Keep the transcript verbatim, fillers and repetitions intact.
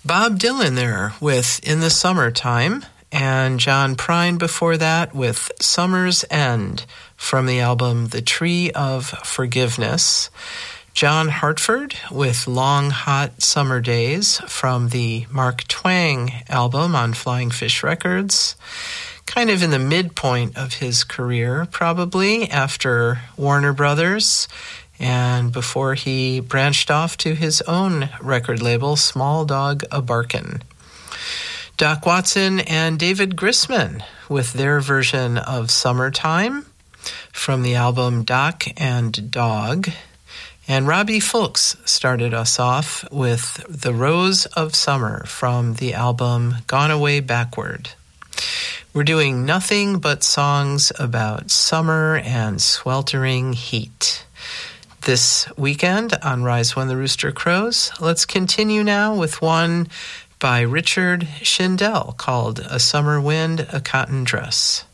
Bob Dylan there with In the Summertime, and John Prine before that with Summer's End from the album The Tree of Forgiveness. John Hartford with Long Hot Summer Days from the Mark Twang album on Flying Fish Records. Kind of in the midpoint of his career, probably, after Warner Brothers, and before he branched off to his own record label, Small Dog A Barkin'. Doc Watson and David Grisman with their version of Summertime from the album Doc and Dog. And Robbie Fulks started us off with The Rose of Summer from the album Gone Away Backward. We're doing nothing but songs about summer and sweltering heat. This weekend on Rise When the Rooster Crows, let's continue now with one by Richard Shindell called A Summer Wind, a Cotton Dress.